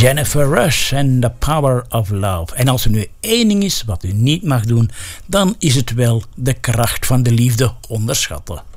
Jennifer Rush en The Power of Love. En als er nu één ding is wat u niet mag doen, dan is het wel de kracht van de liefde onderschatten.